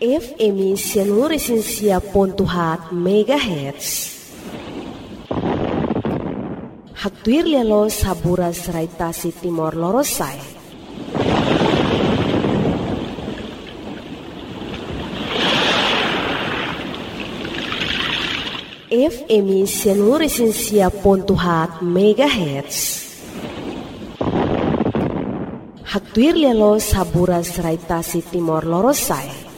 FM Seluruh Pontuhat MHz. Hatuir lelo sabura serai tasi Timor Lorosai. FM Seluruh Pontuhat MHz. Hatuir lelo sabura serai tasi Timor Lorosai.